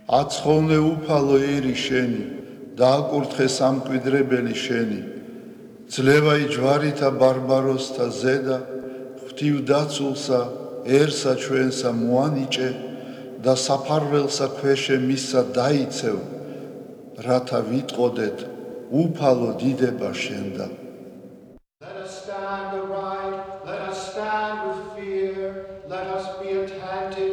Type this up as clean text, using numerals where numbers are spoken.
აცხოვნე უფალო ერი შენი, დააკურთხე სამკვიდრებელი შენი, ძლევაი ჯვარითა ბარბაროსთა ზედა, ღვთივ დაცულსა, ერსა ჩვენსა მოანიჭე და საფარველსა ქვეშე მისსა დაიცევ, რათა ვიტყოდეთ უფალო დიდება შენდა.